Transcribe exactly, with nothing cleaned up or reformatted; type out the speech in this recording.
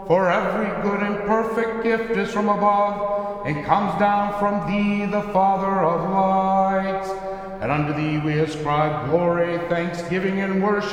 For every good and perfect gift is from above, and comes down from thee, the Father of lights. And unto thee we ascribe glory, thanksgiving, and worship,